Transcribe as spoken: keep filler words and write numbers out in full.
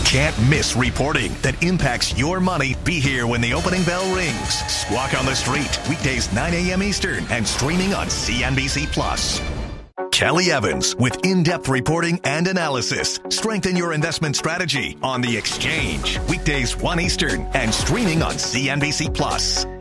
can't miss reporting that impacts your money. Be here when the opening bell rings. Squawk on the Street, weekdays nine a.m. Eastern and streaming on C N B C Plus. Kelly Evans with in-depth reporting and analysis. Strengthen your investment strategy on The Exchange. Weekdays one Eastern and streaming on C N B C Plus.